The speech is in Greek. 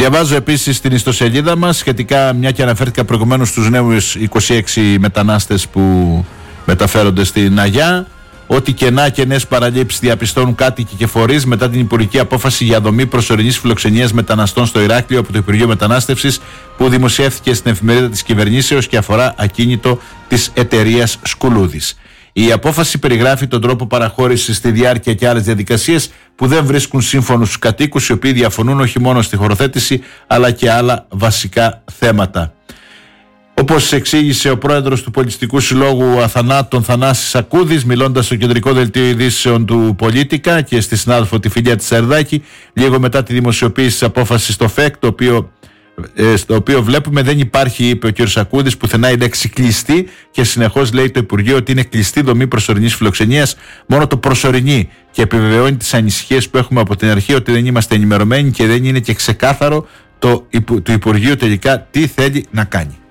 Διαβάζω επίσης στην ιστοσελίδα μας σχετικά, μια και αναφέρθηκα προηγουμένως στους νέους 26 μετανάστες που μεταφέρονται στην Αγιά, ότι κενά και νέες παραλήψεις διαπιστώνουν κάτοικοι και φορείς μετά την υπουργική απόφαση για δομή προσωρινής φιλοξενίας μεταναστών στο Ηράκλειο από το Υπουργείο Μετανάστευσης, που δημοσιεύθηκε στην εφημερίδα της κυβερνήσεως και αφορά ακίνητο της εταιρείας Σκουλούδης. Η απόφαση περιγράφει τον τρόπο παραχώρησης στη διάρκεια και άλλες διαδικασίες που δεν βρίσκουν σύμφωνους τους κατοίκους, οι οποίοι διαφωνούν όχι μόνο στη χωροθέτηση αλλά και άλλα βασικά θέματα. Όπως εξήγησε ο πρόεδρος του Πολιτιστικού Συλλόγου Αθανάτων, Θανάσης Σακούδης, μιλώντας στο κεντρικό δελτίο ειδήσεων του Πολίτικα και στη συνάδελφο τη Φιλία της Σαρδάκη, λίγο μετά τη δημοσιοποίηση της απόφασης στο ΦΕΚ, στο οποίο βλέπουμε δεν υπάρχει, είπε ο κ. Σακούδης, πουθενά η λέξη κλειστή, και συνεχώς λέει το Υπουργείο ότι είναι κλειστή δομή προσωρινής φιλοξενίας, μόνο το προσωρινή, και επιβεβαιώνει τις ανησυχίες που έχουμε από την αρχή ότι δεν είμαστε ενημερωμένοι και δεν είναι και ξεκάθαρο του Υπουργείου τελικά τι θέλει να κάνει.